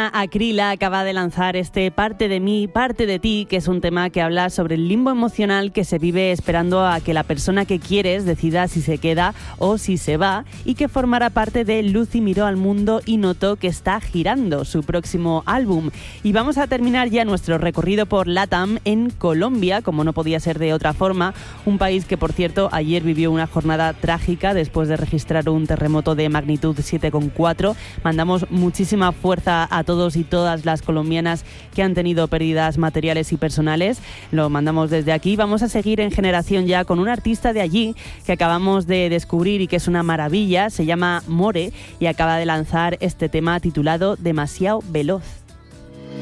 colombiana Acrila acaba de lanzar este Parte de mí, parte de ti, que es un tema que habla sobre el limbo emocional que se vive esperando a que la persona que quieres decida si se queda o si se va, y que formará parte de Lucy miró al mundo y notó que está girando, su próximo álbum. Y vamos a terminar ya nuestro recorrido por LATAM en Colombia, como no podía ser de otra forma, un país que, por cierto, ayer vivió una jornada trágica después de registrar un terremoto de magnitud 7,4. Mandamos muchísima fuerza a todos y todas las colombianas que han tenido pérdidas materiales y personales. Lo mandamos desde aquí. Vamos a seguir en Generación Ya con un artista de allí que acabamos de descubrir y que es una maravilla. Se llama More y acaba de lanzar este tema titulado Demasiado Veloz.